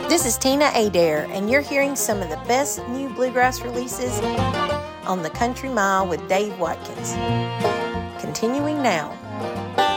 This is Tina Adair, and you're hearing some of the best new bluegrass releases on the Country Mile with Dave Watkins. Continuing now.